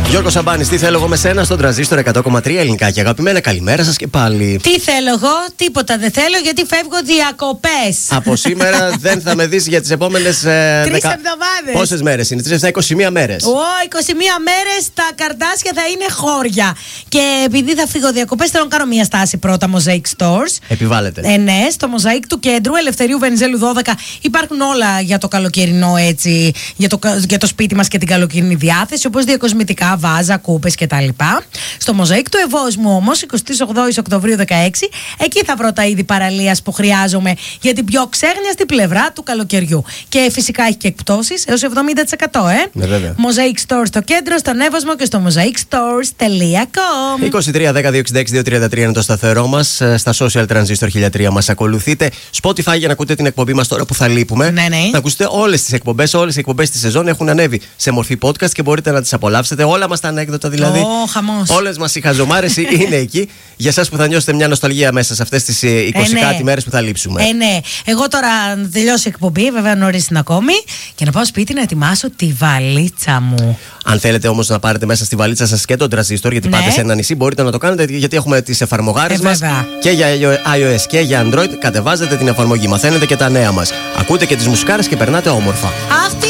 Γιώργος Σαμπάνης, τι θέλω εγώ με σένα στον Τρανζίστορ 100,3 ελληνικά και αγαπημένα. Καλημέρα σας και πάλι. Τι θέλω εγώ, τίποτα δεν θέλω γιατί φεύγω διακοπές. Από σήμερα δεν θα με δεις για τις επόμενες 3 εβδομάδες. Πόσες μέρες είναι, 21 μέρες. 21 μέρες τα καρτάσια θα είναι χώρια. Και επειδή θα φύγω διακοπές, θέλω να κάνω μια στάση πρώτα Mosaic Stores. Επιβάλλεται. Ναι, στο Mosaic του κέντρου, Ελευθερίου Βενιζέλου 12, υπάρχουν όλα για το καλοκαιρινό έτσι, για το σπίτι μας και την καλοκαιρινή διάθεση, όπως διακοσμητικά, βάζα, κούπες κτλ. Στο Mosaic του Ευόσμου όμως, 28 Οκτωβρίου 16, εκεί θα βρω τα είδη παραλίας που χρειάζομαι για την πιο ξέχνιαστη πλευρά του καλοκαιριού. Και φυσικά έχει και εκπτώσεις έως 70%. Ναι, βέβαια. Mosaic Stores στο κέντρο, στον Εύωσμο και στο mosaicstores.com. 23-10-266-233 είναι το σταθερό μας. Στα social Transistor 1003 μας ακολουθείτε. Spotify για να ακούτε την εκπομπή μας τώρα που θα λείπουμε. Ναι. Να ακούσετε όλες τις εκπομπές. Όλες οι εκπομπές της σεζόν έχουν ανέβει σε μορφή podcast και μπορείτε να τις απολαύσετε. Όλα μας τα ανέκδοτα δηλαδή. Χαμός. Όλες μας οι χαζομάρες είναι εκεί. Για εσάς που θα νιώσετε μια νοσταλγία μέσα σε αυτές τις 20 κάτι μέρες που θα λείψουμε. Ναι. Εγώ τώρα να τελειώσει η εκπομπή, βέβαια νωρίς είναι ακόμη, και να πάω σπίτι να ετοιμάσω τη βαλίτσα μου. Αν θέλετε όμως να πάρετε μέσα στη βαλίτσα σας και τον Transistor, γιατί πάτε σε ένα νησί, μπορείτε να το κάνετε γιατί έχουμε τις εφαρμογάρες μας και για iOS και για Android. Κατεβάζετε την εφαρμογή, μαθαίνετε και τα νέα μας. Ακούτε και τις μουσικάρες και περνάτε όμορφα. Αυτή